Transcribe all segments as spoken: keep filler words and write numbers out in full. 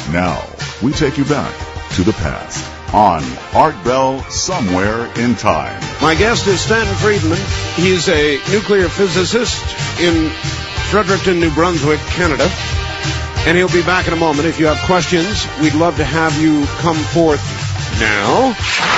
Now, we take you back to the past on Art Bell Somewhere in Time. My guest is Stanton Friedman. He's a nuclear physicist in Fredericton, New Brunswick, Canada. And he'll be back in a moment. If you have questions, we'd love to have you come forth now.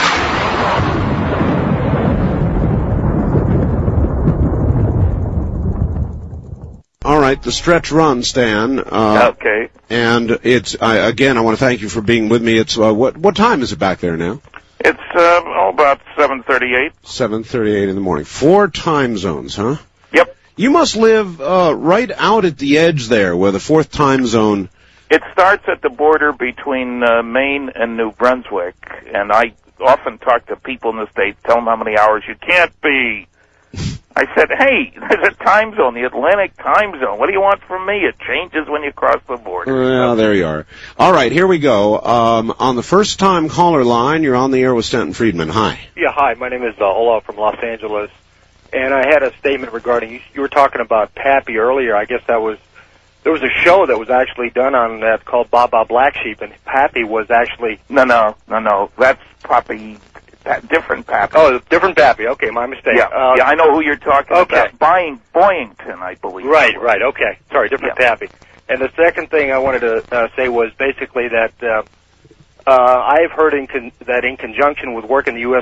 All right, the stretch run, Stan. Uh, okay. And it's, I, again, I want to thank you for being with me. It's, uh, what, what time is it back there now? It's, uh, oh, about seven thirty-eight. seven thirty-eight in the morning. Four time zones, huh? Yep. You must live, uh, right out at the edge there, where the fourth time zone... It starts at the border between uh, Maine and New Brunswick, and I often talk to people in the States, tell them how many hours you can't be. I said, hey, there's a time zone, the Atlantic time zone. What do you want from me? It changes when you cross the border. Well, there you are. All right, here we go. Um, on the first-time caller line, you're on the air with Stanton Friedman. Hi. Yeah, hi. My name is uh, Olaf from Los Angeles, and I had a statement regarding, you, you were talking about Pappy earlier. I guess that was, there was a show that was actually done on that called Baba Black Sheep, and Pappy was actually... No, no, no, no. That's Pappy... different Pappy. Oh, different Pappy. Okay, my mistake. Yeah, uh, yeah, I know who you're talking okay. about. Buying Boyington, I believe. Right, right. Okay. Sorry, different yeah. Pappy. And the second thing I wanted to uh, say was basically that uh, uh, I've heard in con- that in conjunction with work in the U S